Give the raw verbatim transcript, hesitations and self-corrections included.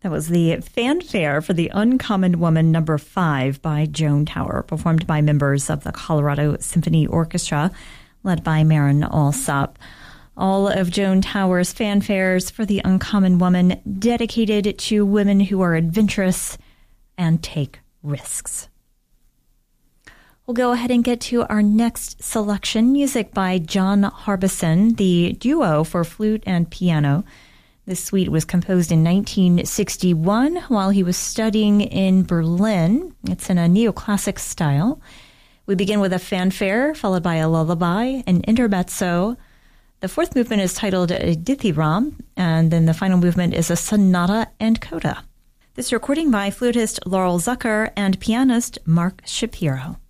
That was the fanfare for The Uncommon Woman number five by Joan Tower, performed by members of the Colorado Symphony Orchestra, led by Marin Alsop. All of Joan Tower's fanfares for The Uncommon Woman dedicated to women who are adventurous and take risks. We'll go ahead and get to our next selection, music by John Harbison, the duo for flute and piano. This suite was composed in nineteen sixty-one while he was studying in Berlin. It's in a neoclassic style. We begin with a fanfare, followed by a lullaby, an intermezzo. The fourth movement is titled Dithyramb, and then the final movement is a sonata and coda. This recording by flutist Laurel Zucker and pianist Mark Shapiro.